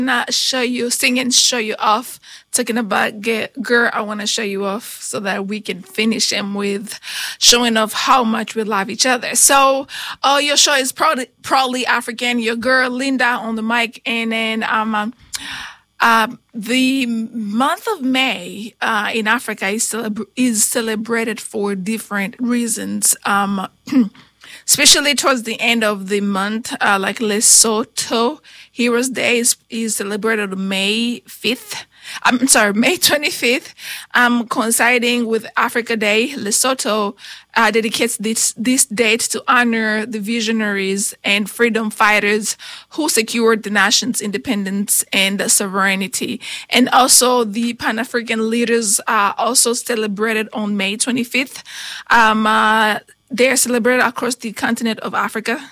Not show you off. Talking about girl, I want to show you off so that we can finish him with showing off how much we love each other. So, your show is proudly African. Your girl Linda on the mic, and then the month of May in Africa is celebrated for different reasons. Especially towards the end of the month, like Lesotho Heroes Day is celebrated on May 5th. I'm sorry, May 25th, coinciding with Africa Day. Lesotho dedicates this date to honor the visionaries and freedom fighters who secured the nation's independence and sovereignty. And also the Pan-African leaders are also celebrated on May 25th. They're celebrated across the continent of Africa.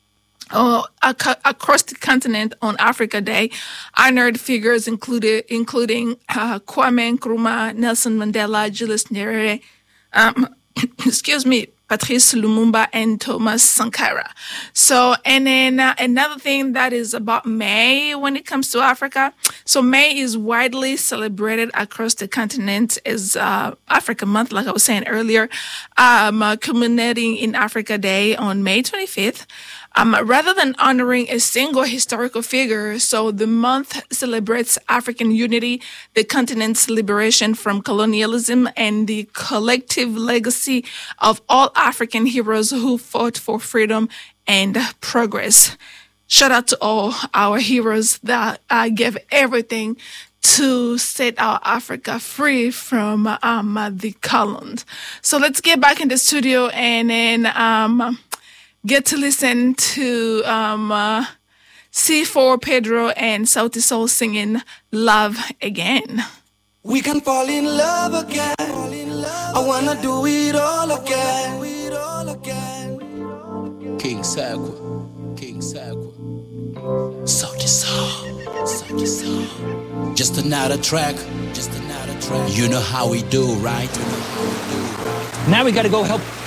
Across the continent on Africa Day, honored figures including Kwame Nkrumah, Nelson Mandela, Julius Nyerere, Patrice Lumumba, and Thomas Sankara. So, and then another thing that is about May when it comes to Africa. So May is widely celebrated across the continent as Africa Month, like I was saying earlier, culminating in Africa Day on May 25th. Rather than honoring a single historical figure, so the month celebrates African unity, the continent's liberation from colonialism, and the collective legacy of all African heroes who fought for freedom and progress. Shout out to all our heroes that gave everything to set our Africa free from the colons. So let's get back in the studio and then get to listen to C4 Pedro and Sauti Soul singing Love Again. We can fall in love again. I wanna do it all again. King Sakwa, Sauti Soul. Just another track. You know how we do, right? Now we gotta go help